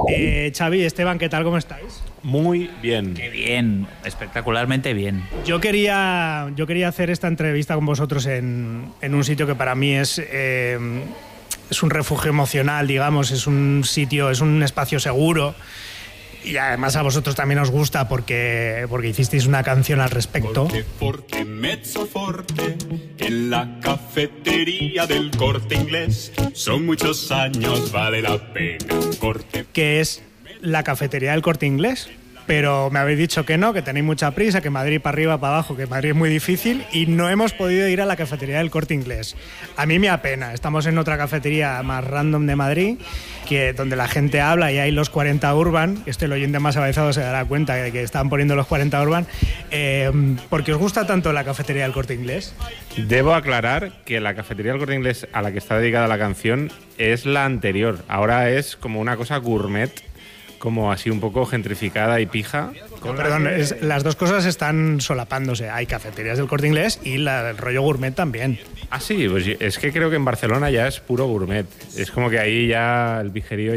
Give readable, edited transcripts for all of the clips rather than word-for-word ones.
Xavi, Esteban, ¿qué tal? ¿Cómo estáis? Muy bien. Qué bien, espectacularmente bien. Yo quería hacer esta entrevista con vosotros en un sitio que para mí es un refugio emocional, digamos, es un sitio, es un espacio seguro. Y además a vosotros también os gusta porque hicisteis una canción al respecto. Porque mezzo forte en la cafetería del Corte Inglés. Son muchos años, vale la pena. Corte. Que es la cafetería del Corte Inglés. Pero me habéis dicho que no, que tenéis mucha prisa, que Madrid para arriba, para abajo, que Madrid es muy difícil y no hemos podido ir a la cafetería del Corte Inglés. A mí me apena. Estamos en otra cafetería más random de Madrid, donde la gente habla y hay los 40 Urban. El oyente más avanzado se dará cuenta de que están poniendo los 40 Urban. ¿Por qué os gusta tanto la cafetería del Corte Inglés? Debo aclarar que la cafetería del Corte Inglés a la que está dedicada la canción es la anterior. Ahora es como una cosa gourmet, como así un poco gentrificada y pija. Perdón, las dos cosas están solapándose. Hay cafeterías del Corte Inglés y el rollo gourmet también. Ah, sí, pues es que creo que en Barcelona ya es puro gourmet. Es como que ahí ya el pijerío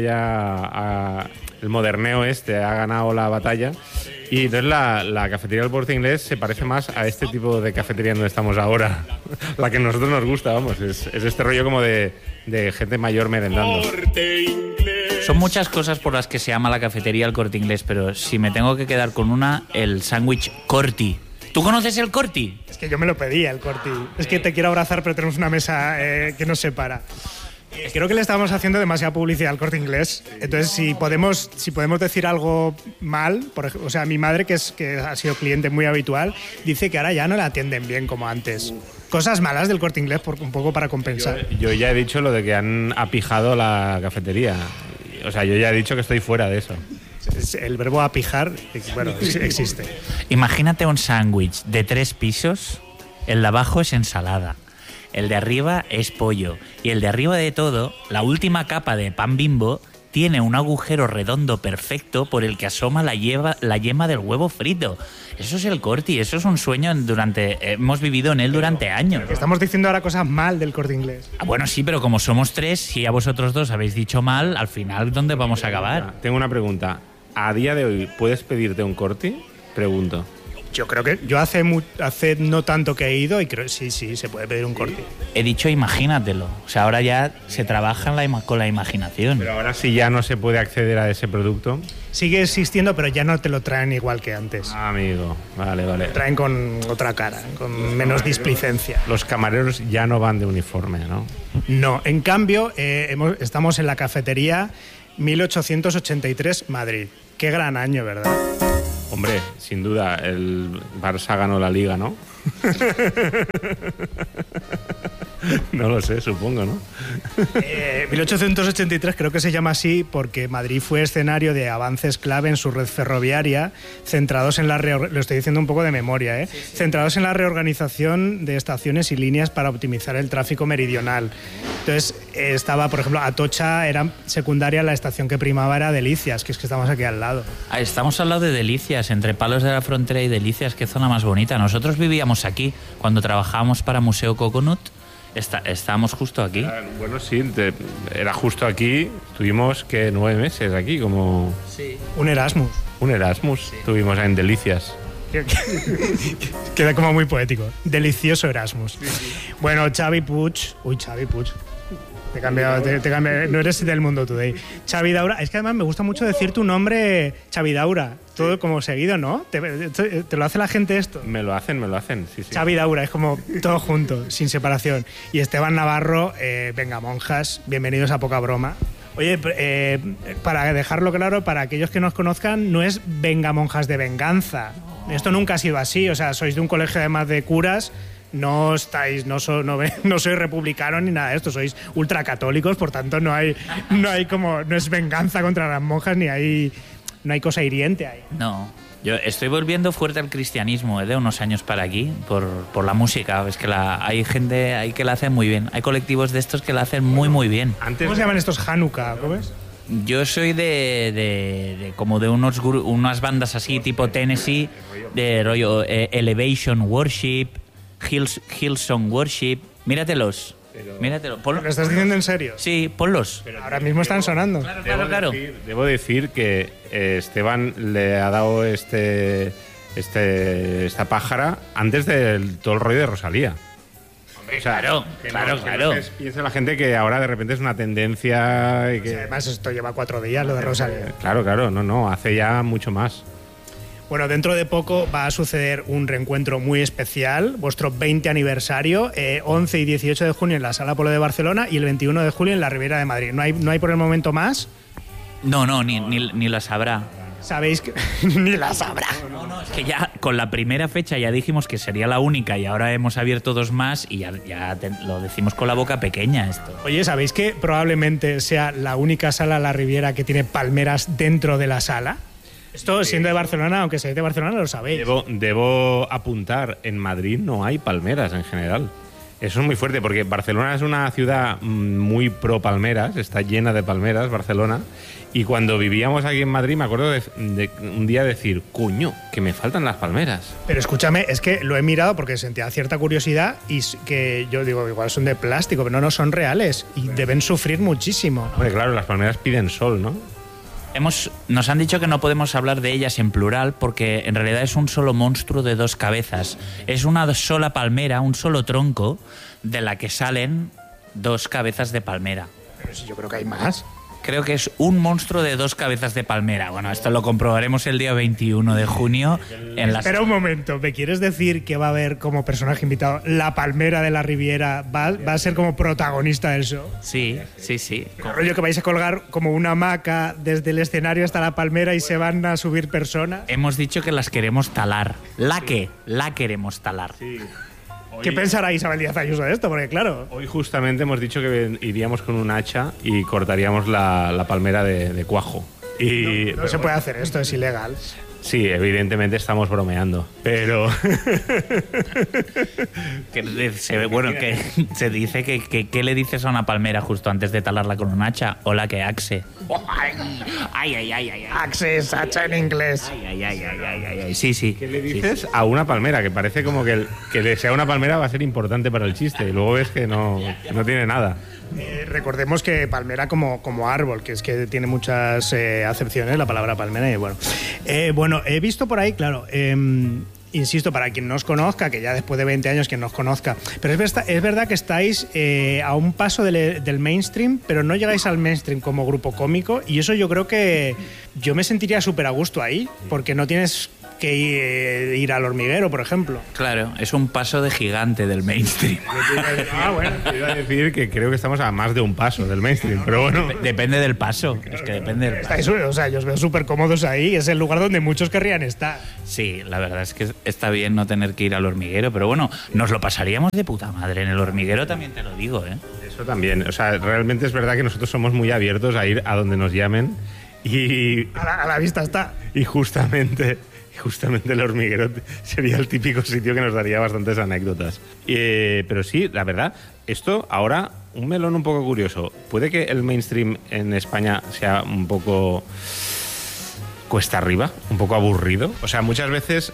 el moderneo ha ganado la batalla. Y entonces la cafetería del Corte Inglés se parece más a este tipo de cafetería donde estamos ahora. La que a nosotros nos gusta, vamos. Es este rollo como de gente mayor merendando. Son muchas cosas por las que se llama la cafetería El Corte Inglés, pero si me tengo que quedar con una, el sándwich Corti. ¿Tú conoces el Corti? Es que yo me lo pedía, el Corti. Es que te quiero abrazar, pero tenemos una mesa que nos separa. Creo que le estamos haciendo demasiada publicidad al Corte Inglés. Entonces, si podemos decir algo mal, o sea, mi madre, que ha sido cliente muy habitual, dice que ahora ya no la atienden bien como antes. Cosas malas del Corte Inglés, un poco para compensar. Yo ya he dicho lo de que han apijado la cafetería. O sea, yo ya he dicho que estoy fuera de eso. El verbo apijar, bueno, existe. Imagínate un sándwich de 3 pisos, el de abajo es ensalada, el de arriba es pollo y el de arriba de todo, la última capa de pan Bimbo, tiene un agujero redondo perfecto por el que asoma la yema del huevo frito. Eso es el Corti, eso es un sueño hemos vivido en él durante años. Estamos diciendo ahora cosas mal del Corte Inglés. Bueno, sí, pero como somos 3, si a vosotros 2 habéis dicho mal, al final, ¿dónde vamos a acabar? Tengo una pregunta. ¿A día de hoy puedes pedirte un Corti? Pregunto. Yo creo que hace no tanto que he ido y creo sí, se puede pedir un Corti. He dicho imagínatelo. O sea, ahora ya se trabaja con la imaginación. Pero ahora sí ya no se puede acceder a ese producto. Sigue existiendo, pero ya no te lo traen igual que antes. Ah, amigo. Vale. Lo traen con otra cara, con menos displicencia. Los camareros ya no van de uniforme, ¿no? No, en cambio, estamos en la cafetería 1883 Madrid. Qué gran año, ¿verdad? Hombre, sin duda, el Barça ganó la Liga, ¿no? No lo sé, supongo, ¿no? 1883 creo que se llama así porque Madrid fue escenario de avances clave en su red ferroviaria, centrados en lo estoy diciendo un poco de memoria, sí. Centrados en la reorganización de estaciones y líneas para optimizar el tráfico meridional. Entonces estaba, por ejemplo, Atocha era secundaria, la estación que primaba era Delicias, que es que estamos aquí al lado. Estamos al lado de Delicias, entre Palos de la Frontera y Delicias, qué zona más bonita. Nosotros vivíamos aquí, cuando trabajábamos para Museo Coconut. Estábamos justo aquí. Bueno, sí, era justo aquí. Estuvimos, 9 meses aquí, como... Sí. Un Erasmus. Sí. Tuvimos en Delicias. Queda como muy poético. Delicioso Erasmus. Sí. Bueno, Xavi Puig. Uy, Xavi Puig. Te he cambiado, no eres del Mundo Today. Xavi Daura, es que además me gusta mucho decir tu nombre, Xavi Daura, todo como seguido, ¿no? ¿Te lo hace la gente esto? Me lo hacen, sí. Xavi Daura, es como todo junto, sin separación. Y Esteban Navarro, venga monjas, bienvenidos a Poca Broma. Oye, para dejarlo claro, para aquellos que nos conozcan, no es venga monjas de venganza. Esto nunca ha sido así, o sea, sois de un colegio además de curas. No sois republicanos ni nada de esto, sois ultracatólicos, por tanto no es venganza contra las monjas ni no hay cosa hiriente ahí. No, yo estoy volviendo fuerte al cristianismo de unos años para aquí por la música. Es que hay gente ahí que la hace muy bien, hay colectivos de estos que la hacen muy bien. ¿Cómo se llaman estos Hanukkah? ¿Cómo es? Yo soy de como de unas bandas así tipo Tennessee, de rollo Elevation Worship, Hillsong Worship. Míratelos. Míratelo. ¿Lo estás diciendo en serio? Sí, ponlos. Ahora mismo están sonando. Claro. Debo decir que Esteban le ha dado esta pájara antes del todo el rollo de Rosalía. O sea, Claro. No piensa la gente que ahora de repente es una tendencia y que... Sí, además, esto lleva 4 días, lo de Rosalía. Claro, no, hace ya mucho más. Bueno, dentro de poco va a suceder un reencuentro muy especial, vuestro 20 aniversario, 11 y 18 de junio en la Sala Apolo de Barcelona y el 21 de julio en la Riviera de Madrid. ¿No hay por el momento más? No, ni la sabrá. Sabéis que ni la sabrá. No, es que ya con la primera fecha ya dijimos que sería la única y ahora hemos abierto 2 más y lo decimos con la boca pequeña esto. Oye, ¿sabéis que probablemente sea la única sala La Riviera que tiene palmeras dentro de la sala? Esto, siendo de Barcelona, aunque seáis de Barcelona, lo sabéis. Debo apuntar, en Madrid no hay palmeras en general. Eso es muy fuerte, porque Barcelona es una ciudad muy pro palmeras, está llena de palmeras, Barcelona. Y cuando vivíamos aquí en Madrid, me acuerdo de un día decir, coño, que me faltan las palmeras. Pero escúchame, es que lo he mirado porque sentía cierta curiosidad y que yo digo, igual son de plástico, pero no son reales y deben sufrir muchísimo. Hombre, claro, las palmeras piden sol, ¿no? Nos han dicho que no podemos hablar de ellas en plural porque en realidad es un solo monstruo de 2 cabezas. Es una sola palmera, un solo tronco, de la que salen 2 cabezas de palmera. Pero si yo creo que hay más. Creo que es un monstruo de 2 cabezas de palmera. Bueno, esto lo comprobaremos el día 21 de junio en la... Espera un momento, ¿me quieres decir que va a haber como personaje invitado la palmera de la Riviera? ¿Va a ser como protagonista del show? Sí. El rollo que vais a colgar como una hamaca desde el escenario hasta la palmera y se van a subir personas. Hemos dicho que las queremos talar. La queremos talar. Sí. ¿Qué pensará Isabel Díaz Ayuso de esto? Porque claro... Hoy justamente hemos dicho que iríamos con un hacha y cortaríamos la palmera de cuajo. Y, No se puede hacer esto, es ilegal. Sí, evidentemente estamos bromeando, pero... Que se dice que ¿qué le dices a una palmera justo antes de talarla con un hacha? Hola, que axe. Ay. Access, hacha en inglés. Ay. Sí. ¿Qué le dices a una palmera? Que parece como que sea una palmera va a ser importante para el chiste y luego ves que no tiene nada. Recordemos que palmera como árbol, que es que tiene muchas acepciones la palabra palmera y bueno, he visto por ahí, claro, insisto, para quien no os conozca, que ya después de 20 años quien no os conozca, pero es verdad que estáis a un paso del mainstream, pero no llegáis al mainstream como grupo cómico y eso yo creo que yo me sentiría súper a gusto ahí, porque no tienes que ir al Hormiguero, por ejemplo. Claro, es un paso de gigante del mainstream. Te iba a decir que creo que estamos a más de un paso del mainstream, pero bueno. Depende del paso, es que depende del paso. O sea, yo os veo súper cómodos ahí, es el lugar donde muchos querrían estar. Sí, la verdad es que está bien no tener que ir al Hormiguero, pero bueno, nos lo pasaríamos de puta madre. En el Hormiguero también te lo digo, ¿eh? Eso también, o sea, realmente es verdad que nosotros somos muy abiertos a ir a donde nos llamen y... A la vista está. Y justamente el Hormiguero sería el típico sitio que nos daría bastantes anécdotas. Pero sí, la verdad, esto ahora, un melón un poco curioso. Puede que el mainstream en España sea un poco cuesta arriba, un poco aburrido. O sea, muchas veces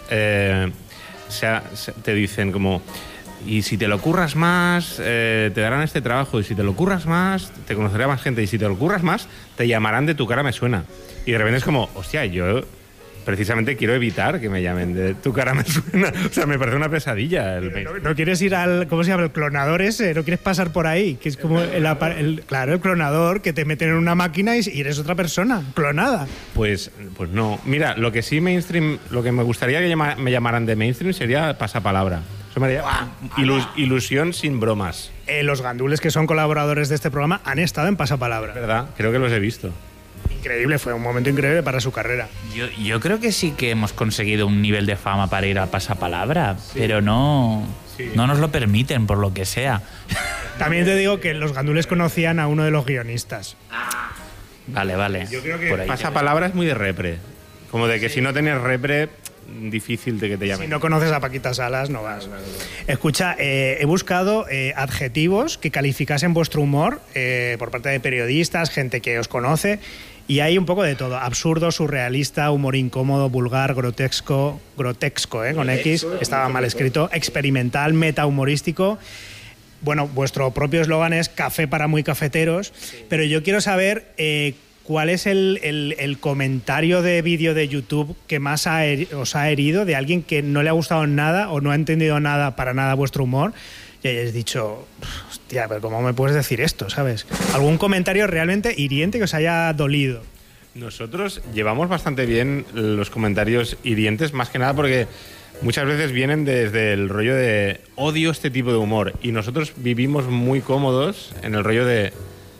te dicen como... Y si te lo curras más, te darán este trabajo. Y si te lo curras más, te conocerá más gente. Y si te lo curras más, te llamarán de Tu cara me suena. Y de repente es como, hostia, yo... Precisamente quiero evitar que me llamen de Tu cara me suena. O sea, me parece una pesadilla. ¿No quieres ir al... ¿Cómo se llama? El clonador ese. ¿No quieres pasar por ahí? Que es como el clonador que te meten en una máquina y eres otra persona, clonada. Pues no. Mira, lo que sí mainstream... Lo que me gustaría que me llamaran de mainstream sería pasapalabra. Eso me haría ilusión sin bromas. Los gandules que son colaboradores de este programa han estado en Pasapalabra. ¿Verdad? Creo que los he visto. Increíble, fue un momento increíble para su carrera. Yo creo que sí que hemos conseguido un nivel de fama para ir a Pasapalabra, pero no nos lo permiten, por lo que sea. También te digo que los gandules conocían a uno de los guionistas. Vale. Yo creo que Pasapalabra es muy de repre. Como de que si no tienes repre, difícil de que te llamen. Si no conoces a Paquita Salas, no vas. Escucha, he buscado adjetivos que calificasen vuestro humor por parte de periodistas, gente que os conoce, y hay un poco de todo. Absurdo, surrealista, humor incómodo, vulgar, grotesco, con X, estaba mal escrito, experimental, metahumorístico. bueno, vuestro propio eslogan es café para muy cafeteros, pero yo quiero saber cuál es el comentario de vídeo de YouTube que más os ha herido, de alguien que no le ha gustado nada o no ha entendido nada para nada vuestro humor y hayáis dicho, hostia, pero ¿cómo me puedes decir esto? ¿Sabes? ¿Algún comentario realmente hiriente que os haya dolido? Nosotros llevamos bastante bien los comentarios hirientes, más que nada porque muchas veces vienen desde el rollo de odio este tipo de humor y nosotros vivimos muy cómodos en el rollo de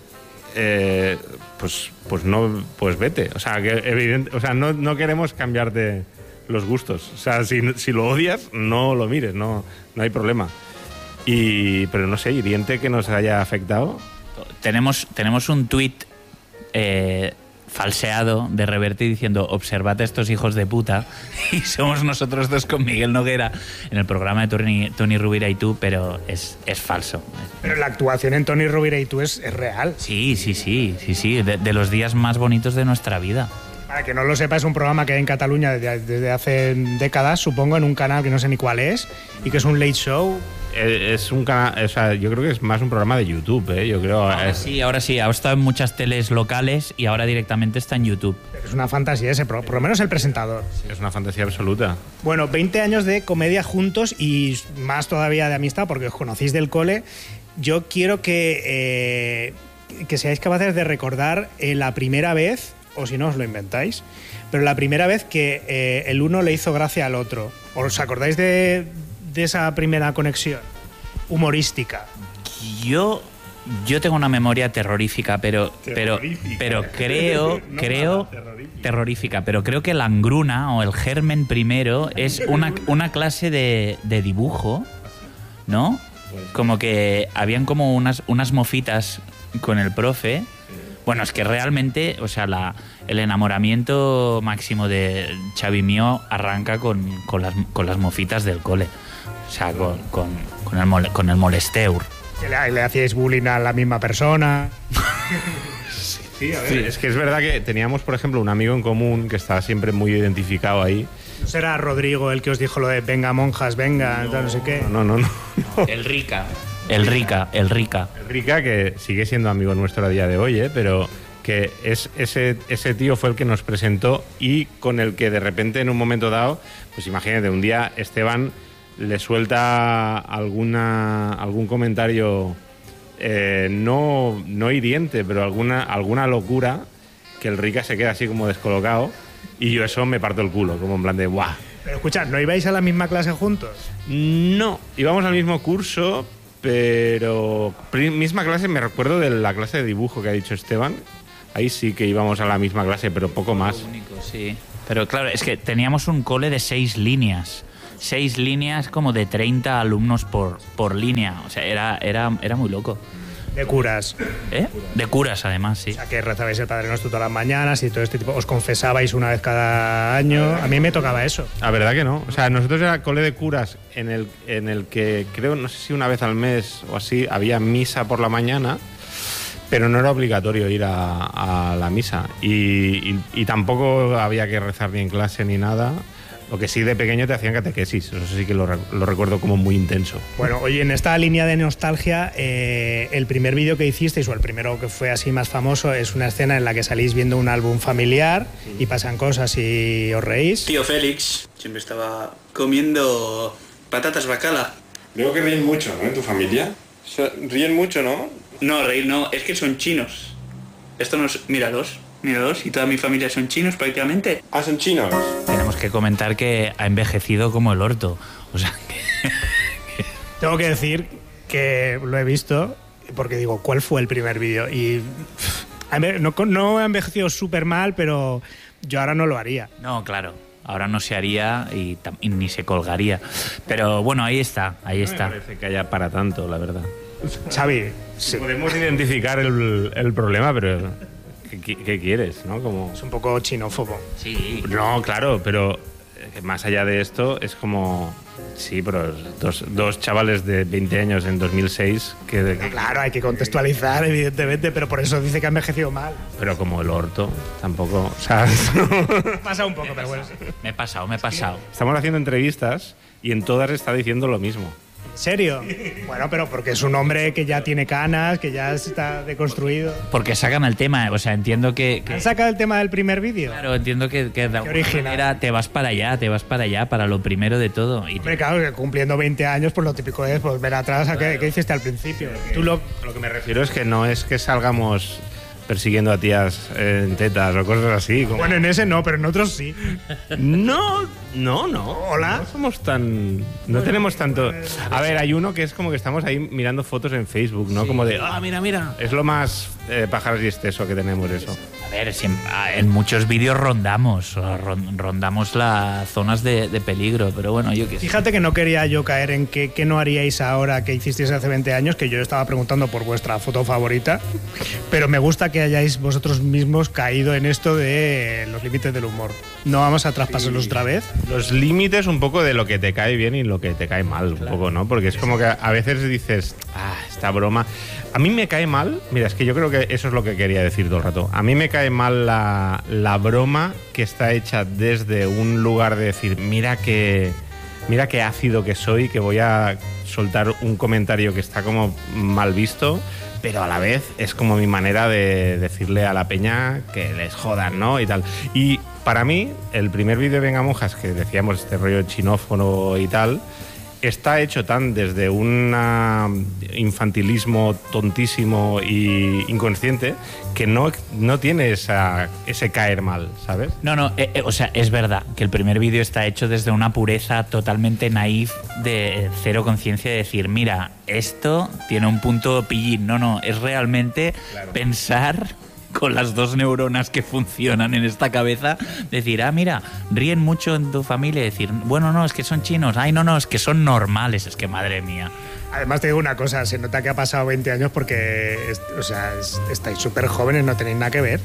pues vete, o sea, que no queremos cambiarte los gustos, o sea, si lo odias no lo mires, no hay problema. Pero no sé, hiriente que nos haya afectado. Tenemos un tuit falseado de Reverte diciendo observad a estos hijos de puta, y somos nosotros dos con Miguel Noguera en el programa de Toni Rovira y tú, pero es falso. Pero la actuación en Toni Rovira y tú es real. Sí, de los días más bonitos de nuestra vida. Para que no lo sepa, es un programa que hay en Cataluña desde hace décadas, supongo, en un canal que no sé ni cuál es, y que es un late show. Es un canal, o sea, yo creo que es más un programa de YouTube, yo creo. Ahora sí, ha estado en muchas teles locales y ahora directamente está en YouTube. Pero es una fantasía ese, por lo menos el presentador. Es una fantasía absoluta. Bueno, 20 años de comedia juntos y más todavía de amistad, porque os conocéis del cole. Yo quiero que seáis capaces de recordar la primera vez, o si no os lo inventáis, pero la primera vez que el uno le hizo gracia al otro. ¿Os acordáis de esa primera conexión humorística? Yo tengo una memoria terrorífica, pero creo terrorífica, pero creo que la engruna o el germen primero es una clase de dibujo, ¿no? Como que habían como unas mofitas con el profe. Bueno, es que realmente, o sea, el enamoramiento máximo de Xavi mío arranca con las mofitas del cole. O sea, con el molesteur. ¿Le hacíais bullying a la misma persona? Sí, a ver, sí. Es que es verdad que teníamos, por ejemplo, un amigo en común que estaba siempre muy identificado ahí. ¿No será Rodrigo el que os dijo lo de venga monjas, venga, no sé qué? No. El Rica, que sigue siendo amigo nuestro a día de hoy, pero que ese tío fue el que nos presentó y con el que de repente en un momento dado, pues imagínate, un día Esteban le suelta algún comentario no hiriente, pero alguna locura, que el Rica se queda así como descolocado y yo eso me parto el culo, como en plan de ¡guau! Pero escuchad, ¿no ibais a la misma clase juntos? No, íbamos al mismo curso, pero misma clase, me recuerdo de la clase de dibujo que ha dicho Esteban. Ahí sí que íbamos a la misma clase, pero poco más. Único, sí. Pero claro, es que teníamos un cole de 6 líneas. 6 líneas como de 30 alumnos por línea. O sea, era muy loco. De curas. De curas, además, sí. O sea, que rezabais el Padre Nuestro todas las mañanas y todo este tipo. ¿Os confesabais una vez cada año? A mí me tocaba eso. La verdad que no. O sea, nosotros era cole de curas en el que creo, no sé si una vez al mes o así, había misa por la mañana, pero no era obligatorio ir a la misa. Y tampoco había que rezar ni en clase ni nada. Lo que sí, de pequeño te hacían catequesis, eso sí que lo recuerdo como muy intenso. Bueno, oye, en esta línea de nostalgia, el primer vídeo que hicisteis, o el primero que fue así más famoso, es una escena en la que salís viendo un álbum familiar y pasan cosas y os reís. Tío Félix siempre estaba comiendo patatas bacala. Veo que ríen mucho, ¿no? En tu familia. Ríen mucho, ¿no? No, reír no, es que son chinos. Esto no es... Míralos, y toda mi familia son chinos prácticamente. Ah, son chinos. Tenemos que comentar que ha envejecido como el orto. O sea, que... Tengo que decir que lo he visto porque digo, ¿cuál fue el primer vídeo? Y no ha envejecido súper mal, pero yo ahora no lo haría. No, claro. Ahora no se haría y ni se colgaría. Pero bueno, ahí está. No me parece que haya para tanto, la verdad. Xavi, sí. Podemos identificar el problema, pero... ¿Qué quieres, no? Como... Es un poco chinófobo. Sí. No, claro, pero más allá de esto es como... Sí, pero dos chavales de 20 años en 2006 que... Claro, hay que contextualizar, evidentemente, pero por eso dice que ha envejecido mal. Pero como el orto, tampoco... O sea, pasa un poco, pero bueno. Me he pasado. Estamos haciendo entrevistas y en todas está diciendo lo mismo. ¿Serio? Bueno, pero porque es un hombre que ya tiene canas, que ya está deconstruido. Porque sacan el tema, o sea, entiendo que ¿Han sacado el tema del primer vídeo? claro, entiendo que de alguna original. manera te vas para allá, para lo primero de todo. Y Hombre, claro, que cumpliendo 20 años, pues lo típico es pues, ver atrás a qué hiciste al principio. Tú lo... Lo que me refiero es que no es que salgamos persiguiendo a tías en tetas o cosas así. Como... Bueno, en ese no, pero en otros sí. No. Hola. No somos tan... No tenemos tanto... A ver, hay uno que es como que estamos ahí mirando fotos en Facebook, ¿no? Como de, mira. Es lo más pájaros y esteso que tenemos eso. a ver, en muchos vídeos rondamos las zonas de peligro, pero bueno, yo qué sé. Fíjate que no quería yo caer en qué no haríais ahora que hicisteis hace 20 años, que yo estaba preguntando por vuestra foto favorita, pero me gusta que hayáis vosotros mismos caído en esto de los límites del humor. No vamos a traspasarlos otra vez. Los límites un poco de lo que te cae bien y lo que te cae mal, un poco, ¿no? Porque es como que a veces dices, esta broma... A mí me cae mal, mira, es que yo creo que eso es lo que quería decir todo el rato. A mí me cae mal la broma que está hecha desde un lugar de decir, mira qué ácido que soy, que voy a soltar un comentario que está como mal visto, pero a la vez es como mi manera de decirle a la peña que les jodan, ¿no? Y tal. Y para mí, el primer vídeo de Venga Monjas, que decíamos este rollo chinófono y tal, está hecho tan desde un infantilismo tontísimo y inconsciente que no tiene ese caer mal, ¿sabes? No, o sea, es verdad que el primer vídeo está hecho desde una pureza totalmente naif de cero conciencia de decir, mira, esto tiene un punto pillín. No, es realmente pensar con las dos neuronas que funcionan en esta cabeza, decir, mira, ríen mucho en tu familia, decir, bueno, no, es que son chinos, no, es que son normales, es que madre mía. Además te digo una cosa, se nota que ha pasado 20 años porque estáis súper jóvenes, no tenéis nada que ver.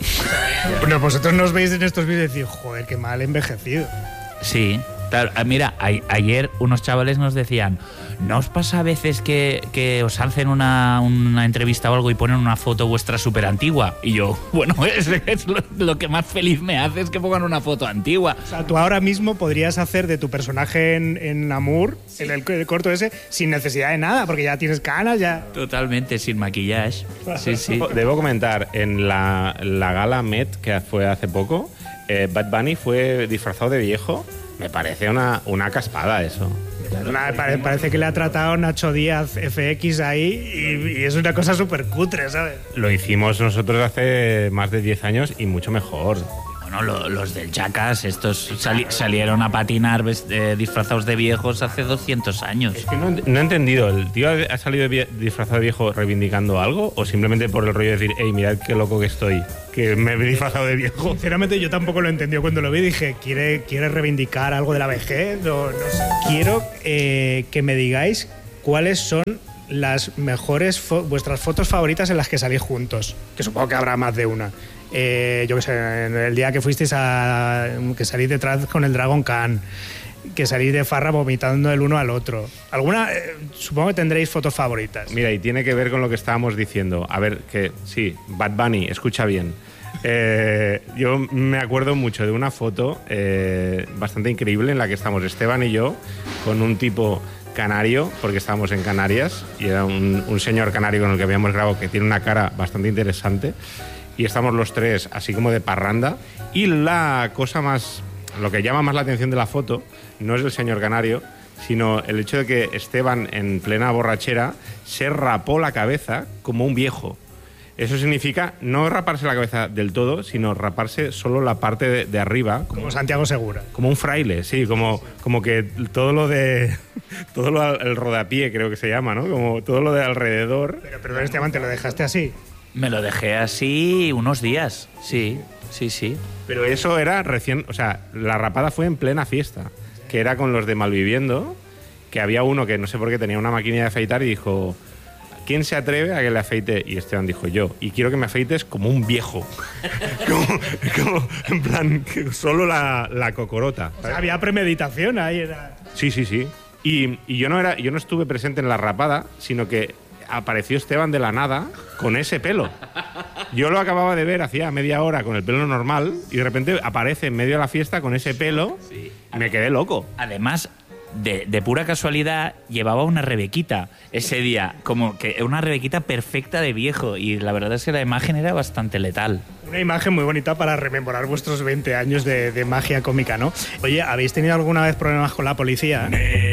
Bueno, vosotros nos veis en estos vídeos y decís, joder, qué mal envejecido. Sí, claro, mira, ayer unos chavales nos decían, ¿no os pasa a veces que os hacen una entrevista o algo y ponen una foto vuestra súper antigua? Y yo, bueno, es lo que más feliz me hace es que pongan una foto antigua. O sea, tú ahora mismo podrías hacer de tu personaje en Amour, en el corto ese, sin necesidad de nada, porque ya tienes canas, ya... Totalmente, sin maquillaje. Sí. Debo comentar, en la gala Met, que fue hace poco, Bad Bunny fue disfrazado de viejo. Me parece una caspada eso. Parece que le ha tratado Nacho Díaz FX ahí y es una cosa súper cutre, ¿sabes? Lo hicimos nosotros hace más de 10 años y mucho mejor. Bueno, los del Jackass, estos salieron a patinar disfrazados de viejos hace 200 años. Es que no he entendido, ¿el tío ha salido disfrazado de viejo reivindicando algo o simplemente por el rollo de decir, hey, mirad qué loco que estoy, que me he disfrazado de viejo? Sinceramente yo tampoco lo entendí cuando lo vi, dije, ¿quiere reivindicar algo de la vejez? No sé. Quiero que me digáis cuáles son las mejores vuestras fotos favoritas en las que salís juntos, que supongo que habrá más de una. Yo qué sé, en el día que fuisteis que salís detrás con el Dragon Khan, que salís de farra vomitando el uno al otro. Alguna, supongo que tendréis fotos favoritas. Mira, y tiene que ver con lo que estábamos diciendo. A ver, que sí, Bad Bunny, escucha bien. Yo me acuerdo mucho de una foto bastante increíble en la que estamos Esteban y yo con un tipo canario, porque estábamos en Canarias y era un señor canario con el que habíamos grabado que tiene una cara bastante interesante. Y estamos los tres así como de parranda. Y la cosa más, lo que llama más la atención de la foto no es el señor canario, sino el hecho de que Esteban, en plena borrachera, se rapó la cabeza como un viejo. Eso significa no raparse la cabeza del todo, sino raparse solo la parte de arriba. Como Santiago Segura. Como un fraile, sí, como que todo lo el rodapié creo que se llama, ¿no? Como todo lo de alrededor. Pero Esteban, ¿te lo dejaste así? Me lo dejé así unos días, sí. Pero eso era recién, o sea, la rapada fue en plena fiesta, que era con los de Malviviendo, que había uno que no sé por qué tenía una máquina de afeitar y dijo, ¿quién se atreve a que le afeite? Y Esteban dijo, yo, y quiero que me afeites como un viejo. como en plan, solo la cocorota. O sea, había premeditación ahí. Era... Sí. Y yo no estuve presente en la rapada, sino que apareció Esteban de la nada con ese pelo. Yo lo acababa de ver hacía media hora con el pelo normal y de repente aparece en medio de la fiesta con ese pelo y me quedé loco. Además, de pura casualidad llevaba una Rebequita ese día, como que una Rebequita perfecta de viejo, y la verdad es que la imagen era bastante letal. Una imagen muy bonita para rememorar vuestros 20 años de magia cómica, ¿no? Oye, ¿habéis tenido alguna vez problemas con la policía?